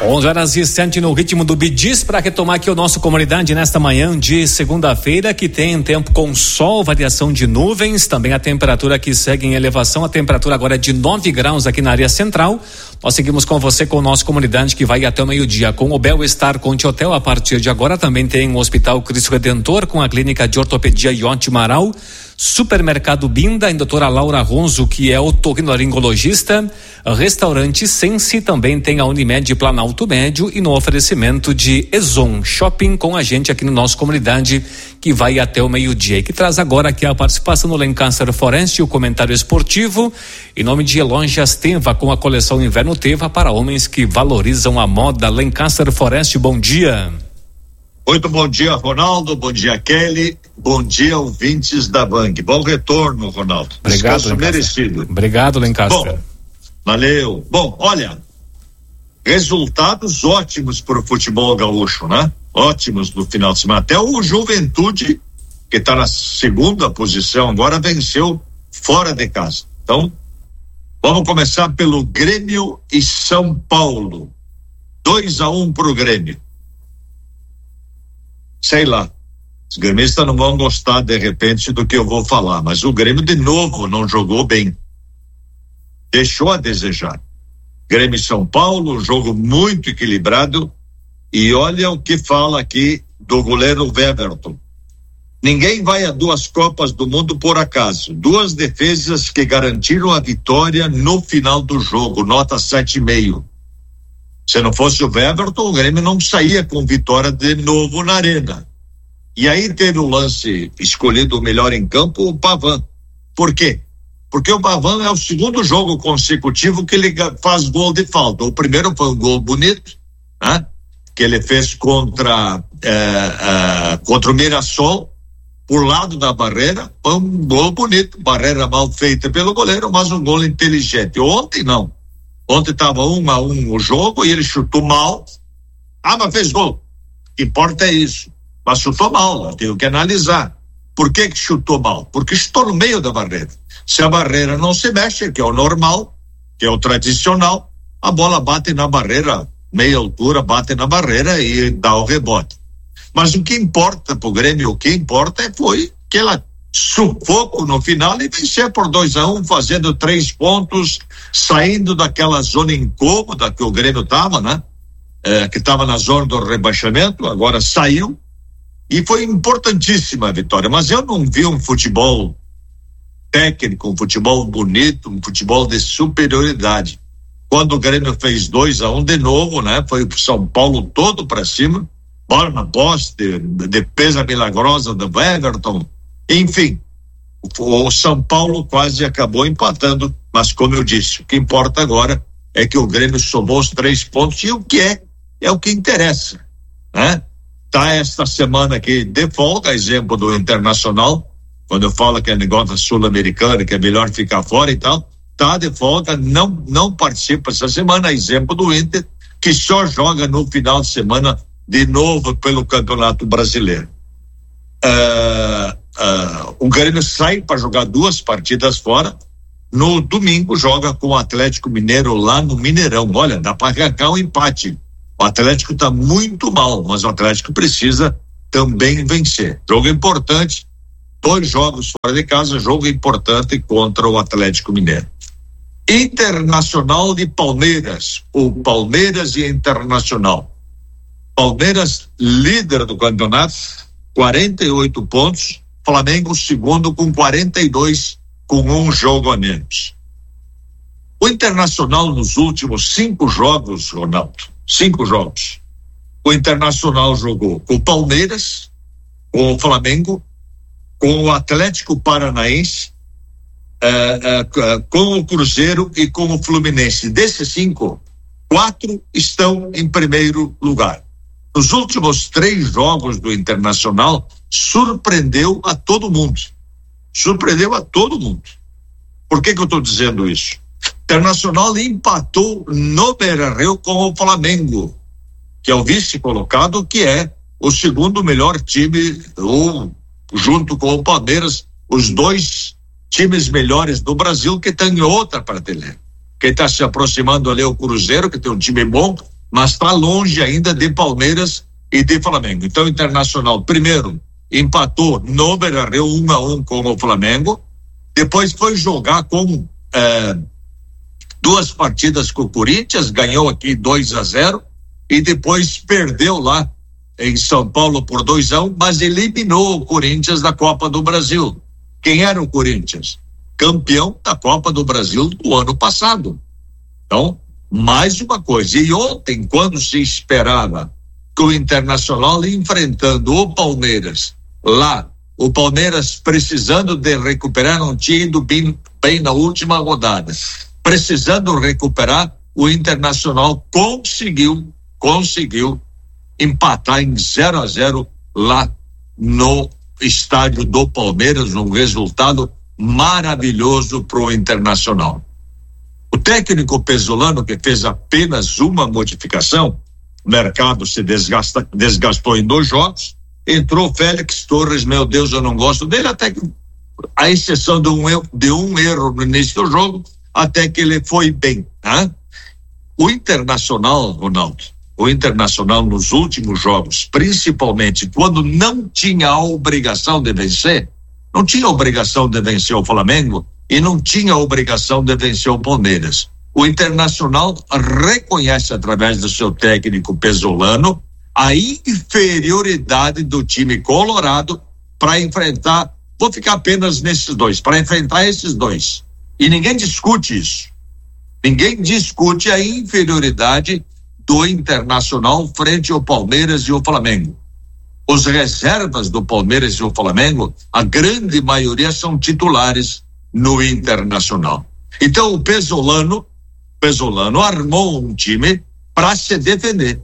11h07 no ritmo do Bidis, para retomar aqui o nosso Comunidade nesta manhã de segunda-feira, que tem tempo com sol, variação de nuvens, também a temperatura que segue em elevação, a temperatura agora é de 9 graus aqui na área central. Nós seguimos com você com o nosso Comunidade, que vai até o meio-dia com o Bel-Estar Conte Hotel. A partir de agora também tem o Hospital Cristo Redentor com a clínica de ortopedia Iote Amaral, Supermercado Binda, em doutora Laura Ronzo, que é otorrinolaringologista, restaurante Sense, também tem a Unimed Planalto Médio, e no oferecimento de Ezon Shopping com a gente aqui no nosso Comunidade, que vai até o meio-dia, e que traz agora aqui a participação no Lancaster Forest, o comentário esportivo, em nome de Lojas Teva, com a coleção Inverno Teva para homens que valorizam a moda. Lancaster Forest, bom dia. Muito bom dia, Ronaldo, bom dia, Kelly, bom dia, ouvintes da Bang. Bom retorno, Ronaldo. Obrigado, descanso merecido. Obrigado, Lancaster. Bom, valeu. Bom, olha, resultados ótimos para o futebol gaúcho, né? Ótimos no final de semana. Até o Juventude, que está na segunda posição, agora venceu fora de casa. Então, vamos começar pelo Grêmio e São Paulo. 2-1 pro Grêmio. Sei lá, os gremistas não vão gostar de repente do que eu vou falar, mas o Grêmio de novo não jogou bem, deixou a desejar. Grêmio e São Paulo, um jogo muito equilibrado, e olha o que fala aqui do goleiro Weverton. Ninguém vai a 2 Copas do Mundo por acaso. 2 defesas que garantiram a vitória no final do jogo, nota 7,5. Se não fosse o Weverton, o Grêmio não saía com vitória de novo na arena. E aí teve o lance escolhido o melhor em campo, o Pavan. Por quê? Porque o Pavan é o segundo jogo consecutivo que ele faz gol de falta. O primeiro foi um gol bonito, né? Que ele fez contra o Mirassol, por lado da barreira. Foi um gol bonito, barreira mal feita pelo goleiro, mas um gol inteligente. Ontem não. Ontem estava 1-1 o jogo e ele chutou mal. Mas fez gol. O que importa é isso. Mas chutou mal, eu tenho que analisar. Por que chutou mal? Porque chutou no meio da barreira. Se a barreira não se mexe, que é o normal, que é o tradicional, a bola bate na barreira, meia altura, bate na barreira e dá o rebote. Mas o que importa pro Grêmio, o que importa foi que ela sufoco no final e vencer por 2-1, fazendo 3 pontos, saindo daquela zona incômoda que o Grêmio estava, né? Que estava na zona do rebaixamento, agora saiu, e foi importantíssima a vitória. Mas eu não vi um futebol técnico, um futebol bonito, um futebol de superioridade. Quando o Grêmio fez 2-1 de novo, né? Foi o São Paulo todo para cima, bola na poste, defesa milagrosa do Weverton. Enfim, o São Paulo quase acabou empatando, mas como eu disse, o que importa agora é que o Grêmio somou os 3 pontos, e o que é o que interessa, né? Tá esta semana aqui de folga, exemplo do Internacional, quando eu falo que é negócio da Sul-Americana, que é melhor ficar fora e tal, tá de folga, não participa essa semana, exemplo do Inter, que só joga no final de semana de novo pelo Campeonato Brasileiro. O Grêmio sai para jogar 2 partidas fora. No domingo joga com o Atlético Mineiro lá no Mineirão. Olha, dá para arrancar um empate. O Atlético está muito mal, mas o Atlético precisa também vencer. Jogo importante, 2 jogos fora de casa, jogo importante contra o Atlético Mineiro. Internacional de Palmeiras, o Palmeiras e Internacional. Palmeiras líder do campeonato, 48 pontos. Flamengo segundo com 42, com 1 jogo a menos. O Internacional nos últimos 5 jogos, Ronaldo, 5 jogos, o Internacional jogou com o Palmeiras, com o Flamengo, com o Atlético Paranaense, com o Cruzeiro e com o Fluminense. Desses 5, 4 estão em primeiro lugar. Nos últimos 3 jogos do Internacional, surpreendeu a todo mundo. Surpreendeu a todo mundo. Por que eu estou dizendo isso? Internacional empatou no Beira-Rio com o Flamengo, que é o vice-colocado, que é o segundo melhor time, ou junto com o Palmeiras, os 2 times melhores do Brasil, que estão em outra prateleira. Quem está se aproximando ali é o Cruzeiro, que tem um time bom, mas está longe ainda de Palmeiras e de Flamengo. Então o Internacional primeiro empatou no Beira-Rio 1-1 com o Flamengo, depois foi jogar com duas partidas com o Corinthians, ganhou aqui 2-0 e depois perdeu lá em São Paulo por 2-1, mas eliminou o Corinthians da Copa do Brasil. Quem era o Corinthians? Campeão da Copa do Brasil do ano passado. Então, mais uma coisa. E ontem, quando se esperava que o Internacional enfrentando o Palmeiras lá, o Palmeiras precisando de recuperar, não tinha ido bem na última rodada, precisando recuperar, o Internacional conseguiu empatar em 0-0 lá no estádio do Palmeiras, um resultado maravilhoso para o Internacional. O técnico Pesolano, que fez apenas uma modificação, o mercado se desgastou em 2 jogos, entrou Félix Torres, meu Deus, eu não gosto dele, até que, a exceção de um erro no início do jogo, até que ele foi bem, né? O Internacional, Ronaldo, nos últimos jogos, principalmente quando não tinha a obrigação de vencer, não tinha a obrigação de vencer o Flamengo e não tinha a obrigação de vencer o Palmeiras. O Internacional reconhece, através do seu técnico Pesolano, a inferioridade do time colorado para enfrentar, vou ficar apenas nesses dois, para enfrentar esses dois. E ninguém discute isso. Ninguém discute a inferioridade do Internacional frente ao Palmeiras e o Flamengo. Os reservas do Palmeiras e o Flamengo, a grande maioria são titulares no Internacional. Então o Pesolano armou um time para se defender.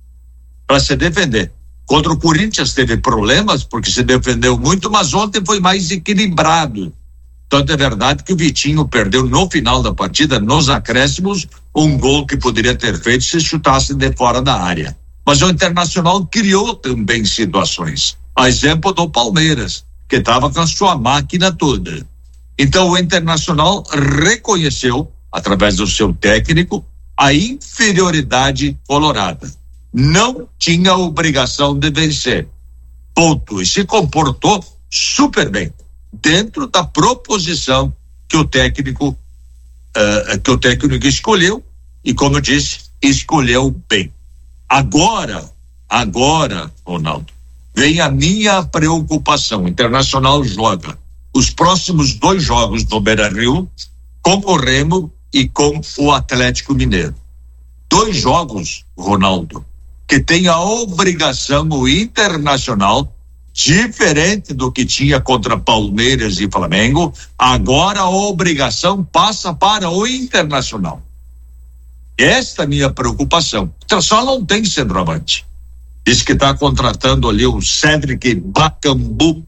Contra o Corinthians teve problemas porque se defendeu muito, mas ontem foi mais equilibrado. Tanto é verdade que o Vitinho perdeu no final da partida, nos acréscimos, um gol que poderia ter feito se chutasse de fora da área. Mas o Internacional criou também situações. A exemplo do Palmeiras, que estava com a sua máquina toda. Então o Internacional reconheceu, através do seu técnico, a inferioridade colorada. Não tinha obrigação de vencer. Ponto. E se comportou super bem, dentro da proposição que o técnico escolheu, e como eu disse, escolheu bem. Agora, Ronaldo, vem a minha preocupação. O Internacional joga os próximos 2 jogos do Beira-Rio com o Remo e com o Atlético Mineiro. 2 jogos, Ronaldo, que tem a obrigação, o Internacional, diferente do que tinha contra Palmeiras e Flamengo, agora a obrigação passa para o Internacional. Esta é a minha preocupação. Só não tem centroavante. Diz que está contratando ali o Cédric Bakambu,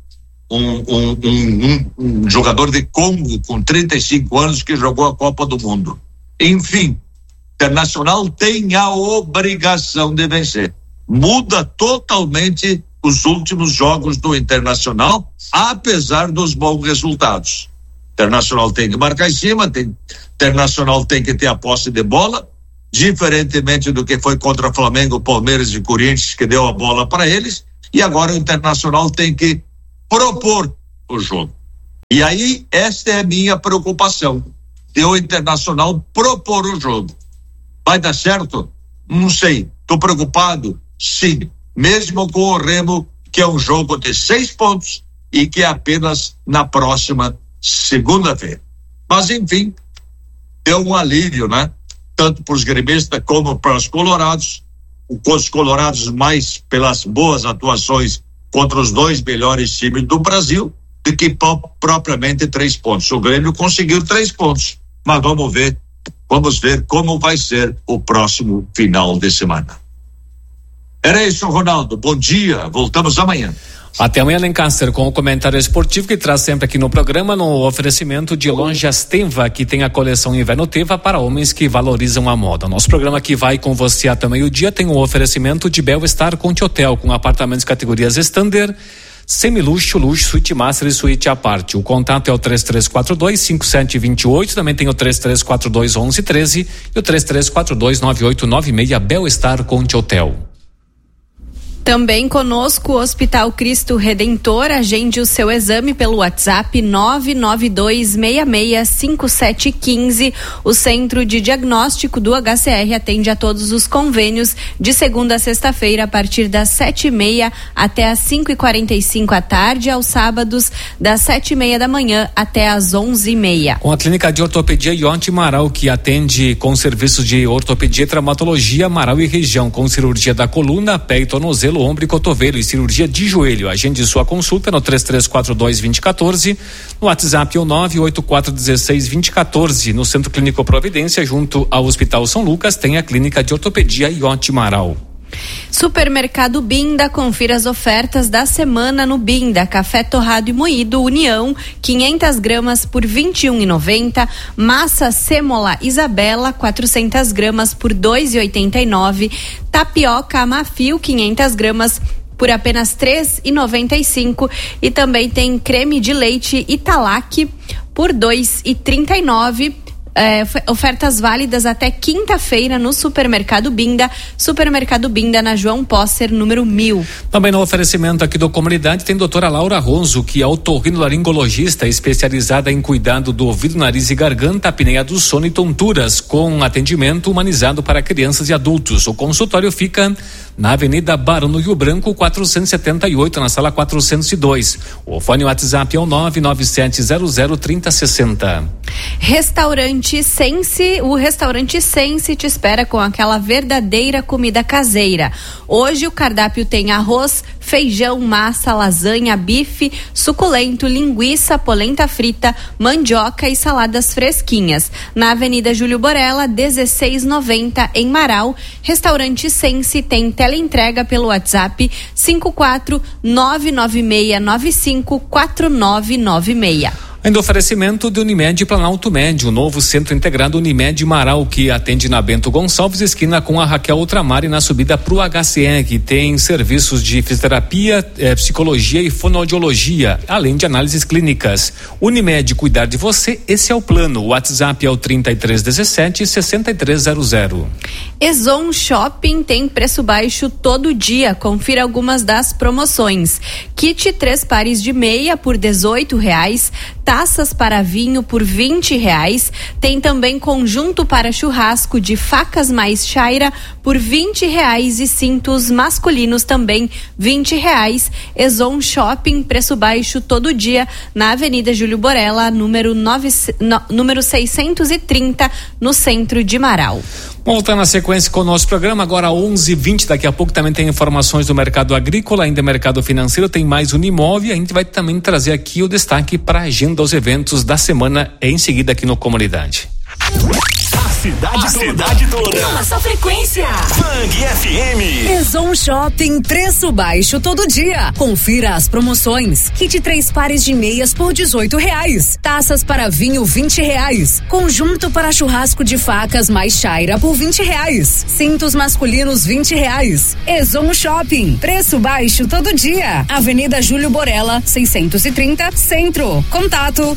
um jogador de Congo com 35 anos que jogou a Copa do Mundo. Enfim, Internacional tem a obrigação de vencer. Muda totalmente os últimos jogos do Internacional, apesar dos bons resultados. Internacional tem que marcar em cima, Internacional tem que ter a posse de bola, diferentemente do que foi contra Flamengo, Palmeiras e Corinthians, que deu a bola para eles, e agora o Internacional tem que propor o jogo. E aí, esta é a minha preocupação, de o Internacional propor o jogo. Vai dar certo? Não sei. Estou preocupado? Sim. Mesmo com o Remo, que é um jogo de 6 pontos e que é apenas na próxima segunda-feira. Mas, enfim, deu um alívio, né? Tanto para os gremistas como para os colorados. Os colorados mais pelas boas atuações contra os 2 melhores times do Brasil do que propriamente 3 pontos. O Grêmio conseguiu 3 pontos. Mas vamos ver como vai ser o próximo final de semana. Era isso, Ronaldo. Bom dia. Voltamos amanhã. Até amanhã, Lancaster, com o comentário esportivo que traz sempre aqui no programa, no oferecimento de Lojas Teva, que tem a coleção Inverno Teva para homens que valorizam a moda. Nosso programa que vai com você até meio-dia tem o oferecimento de Bel-Estar Conte Hotel, com apartamentos categorias Standard, semiluxo, luxo, suíte master e suíte à parte. O contato é o 3342-5728, também tem o 3342-1113 e o 3342-9896, Bel-Estar Conte Hotel. Também conosco o Hospital Cristo Redentor. Agende o seu exame pelo WhatsApp 992665715. O Centro de Diagnóstico do HCR atende a todos os convênios de segunda a sexta-feira a partir das 7h30 até as 5h45 à tarde, aos sábados das 7h30 da manhã até as 11h30. Com a Clínica de Ortopedia Ionte Marau, que atende com serviços de ortopedia e traumatologia Marau e região, com cirurgia da coluna, pé e tornozelo, ombro e cotovelo e cirurgia de joelho. Agende sua consulta no 3342-2014, no WhatsApp é o 98416-2014. No Centro Clínico Providência, junto ao Hospital São Lucas, tem a Clínica de Ortopedia Ionte Marau. Supermercado Binda, confira as ofertas da semana no Binda. Café torrado e moído União, 500 gramas por R$21,90. Massa sêmola Isabela, 400 gramas por R$2,89. Tapioca Amafio, 500 gramas por apenas R$3,95. E também tem creme de leite Italac por R$2,39. Ofertas válidas até quinta-feira no Supermercado Binda. Supermercado Binda, na João Posser, número 1000. Também no oferecimento aqui do Comunidade tem doutora Laura Ronzo, que é otorrinolaringologista especializada em cuidado do ouvido, nariz e garganta, apneia do sono e tonturas, com atendimento humanizado para crianças e adultos. O consultório fica na Avenida Barão do Rio Branco, 478, na sala 402. O fone WhatsApp é o 997003060. Restaurante Sense, o Restaurante Sense te espera com aquela verdadeira comida caseira. Hoje o cardápio tem arroz, feijão, massa, lasanha, bife, suculento, linguiça, polenta frita, mandioca e saladas fresquinhas. Na Avenida Júlio Borella, 1690, em Marau. Restaurante Sense tem teleentrega pelo WhatsApp 54996954996. Ainda oferecimento de Unimed Planalto Médio, o novo centro integrado Unimed Marau, que atende na Bento Gonçalves, esquina com a Raquel Ultramar, e na subida para o HCR, que tem serviços de fisioterapia, psicologia e fonoaudiologia, além de análises clínicas. Unimed, cuidar de você, esse é o plano. O WhatsApp é o 3317-6300. Ezon Shopping tem preço baixo todo dia. Confira algumas das promoções. Kit 3 pares de meia por R$18. Taças para vinho por R$20. Tem também conjunto para churrasco de facas mais chaira por R$20 e cintos masculinos também R$20. Ezon Shopping, preço baixo todo dia, na Avenida Júlio Borella, número 630, no centro de Marau. Voltando na sequência com o nosso programa, agora 11h20, daqui a pouco também tem informações do mercado agrícola, ainda mercado financeiro, tem mais Unimóvel, a gente vai também trazer aqui o destaque para a agenda dos eventos da semana em seguida aqui no Comunidade. A cidade toda. Na sua frequência. Bang FM. Ezon Shopping, preço baixo todo dia. Confira as promoções. Kit 3 pares de meias por R$18. Taças para vinho R$20. Conjunto para churrasco de facas mais chaira por R$20. Cintos masculinos R$20. Ezon Shopping, preço baixo todo dia. Avenida Júlio Borella, 630, Centro. Contato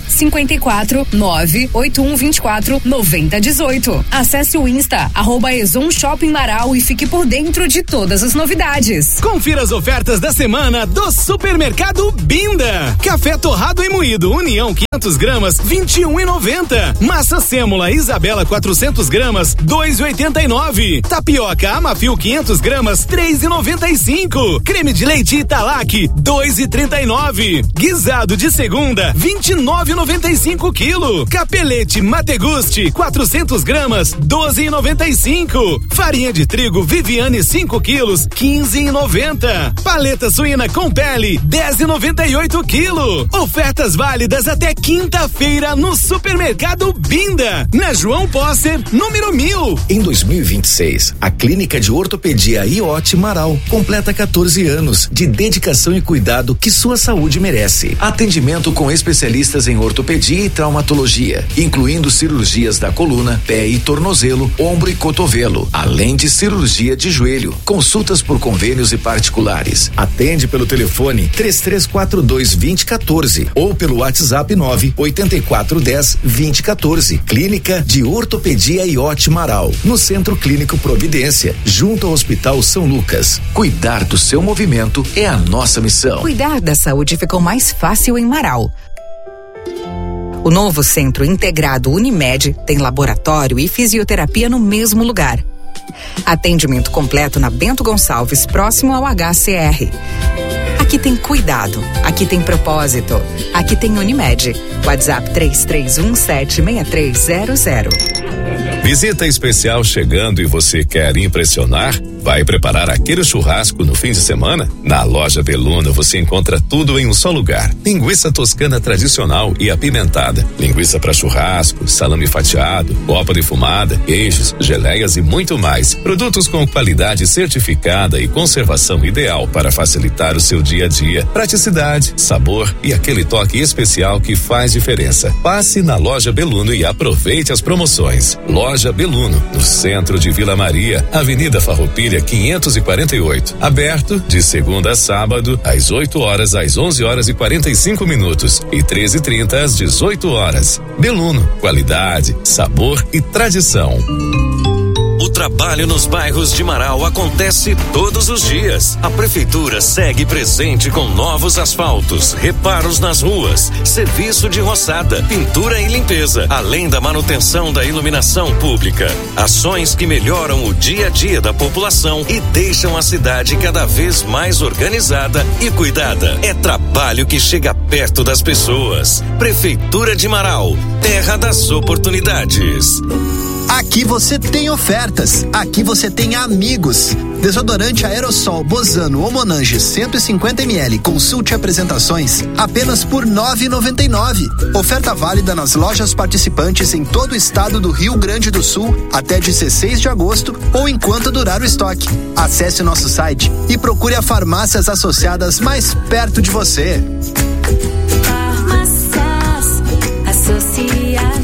54981249018. Acesse o Insta, @Ezon Shopping Marau, e fique por dentro de todas as novidades. Confira as ofertas da semana do Supermercado Binda. Café torrado e moído União 500 gramas, R$21,90. Massa sêmola Isabela 400 gramas, R$2,89. Tapioca Amafio 500 gramas, R$3,95. Creme de leite Italac, R$2,39. Guisado de segunda, R$29,95 quilo. Capelete Mategusti 400 gramas, R$12,95. Farinha de trigo Viviane 5 quilos, R$15,90. Paleta suína com pele, R$10,98 quilo. Ofertas válidas até quinta-feira no Supermercado Binda, na João Posser, número 1000. Em 2026, a Clínica de Ortopedia Iote Marau completa 14 anos de dedicação e cuidado que sua saúde merece. Atendimento com especialistas em ortopedia e traumatologia, incluindo cirurgias da coluna, pé e tornozelo, ombro e cotovelo, além de cirurgia de joelho. Consultas por convênios e particulares. Atende pelo telefone 3342-2014 ou pelo WhatsApp 98410-2014. Clínica de Ortopedia Iote Marau, no Centro Clínico Providência, junto ao Hospital São Lucas. Cuidar do seu movimento é a nossa missão. Cuidar da saúde ficou mais fácil em Marau. O novo Centro Integrado Unimed tem laboratório e fisioterapia no mesmo lugar. Atendimento completo na Bento Gonçalves, próximo ao HCR. Aqui tem cuidado, aqui tem propósito, aqui tem Unimed. WhatsApp 33176300. Visita especial chegando e você quer impressionar? Vai preparar aquele churrasco no fim de semana? Na Loja Beluno você encontra tudo em um só lugar. Linguiça toscana tradicional e apimentada, linguiça para churrasco, salame fatiado, copa defumada, queijos, geleias e muito mais. Produtos com qualidade certificada e conservação ideal para facilitar o seu dia a dia. Praticidade, sabor e aquele toque especial que faz diferença. Passe na Loja Beluno e aproveite as promoções. Loja Beluno, no centro de Vila Maria, Avenida Farroupilha 548. Aberto de segunda a sábado, às 8 horas às 11h45 e 13h30 às 18 horas. Beluno, qualidade, sabor e tradição. O trabalho nos bairros de Marau acontece todos os dias. A prefeitura segue presente com novos asfaltos, reparos nas ruas, serviço de roçada, pintura e limpeza, além da manutenção da iluminação pública. Ações que melhoram o dia a dia da população e deixam a cidade cada vez mais organizada e cuidada. É trabalho que chega perto das pessoas. Prefeitura de Marau, terra das oportunidades. Aqui você tem ofertas, aqui você tem amigos. Desodorante aerossol Bozano ou Monange 150 ml, consulte apresentações, apenas por R$ 9,99. Oferta válida nas lojas participantes em todo o estado do Rio Grande do Sul até 16 de agosto ou enquanto durar o estoque. Acesse nosso site e procure as farmácias associadas mais perto de você. Farmácias associadas.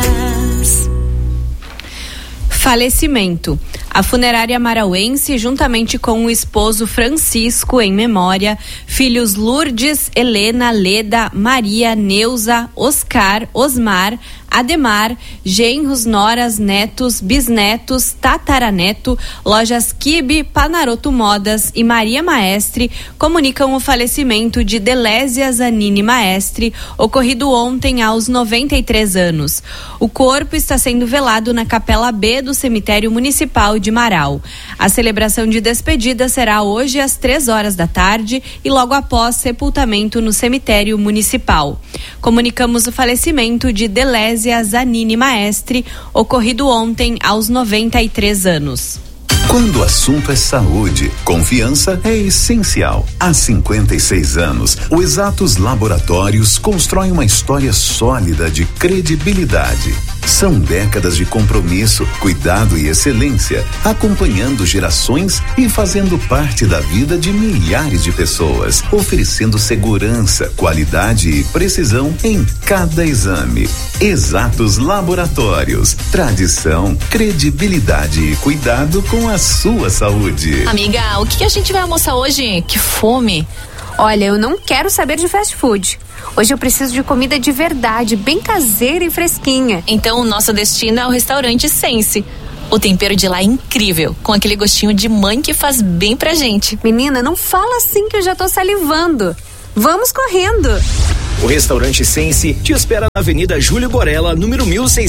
Falecimento. A funerária marauense, juntamente com o esposo Francisco, em memória, filhos Lourdes, Helena, Leda, Maria, Neuza, Oscar, Osmar, Ademar, genros, noras, netos, bisnetos, tataraneto, lojas Kibe, Panaroto Modas e Maria Maestre comunicam o falecimento de Delésia Zanini Maestre, ocorrido ontem aos 93 anos. O corpo está sendo velado na Capela B do Cemitério Municipal de Marau. A celebração de despedida será hoje às 3h da tarde e logo após sepultamento no cemitério municipal. Comunicamos o falecimento de Delésia Zanini Maestre, ocorrido ontem aos 93 anos. Quando o assunto é saúde, confiança é essencial. Há 56 anos, o Exatos Laboratórios constrói uma história sólida de credibilidade. São décadas de compromisso, cuidado e excelência, acompanhando gerações e fazendo parte da vida de milhares de pessoas, oferecendo segurança, qualidade e precisão em cada exame. Exatos Laboratórios, tradição, credibilidade e cuidado com a sua saúde. Amiga, o que a gente vai almoçar hoje? Que fome! Olha, eu não quero saber de fast food. Hoje eu preciso de comida de verdade, bem caseira e fresquinha. Então o nosso destino é o restaurante Sense. O tempero de lá é incrível, com aquele gostinho de mãe que faz bem pra gente. Menina, não fala assim que eu já tô salivando. Vamos correndo! O restaurante Sense te espera na Avenida Júlio Borella, número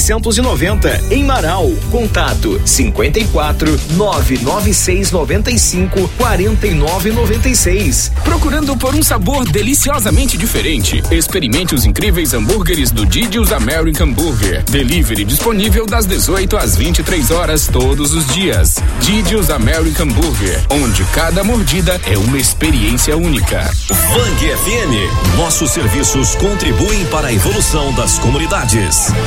1690, em Marau. Contato 54 996 95 49 96. Procurando por um sabor deliciosamente diferente? Experimente os incríveis hambúrgueres do Didi's American Burger. Delivery disponível das 18 às 23 horas todos os dias. Didi's American Burger, onde cada mordida é uma experiência única. Bang FM, nossos serviços contribuem para a evolução das comunidades.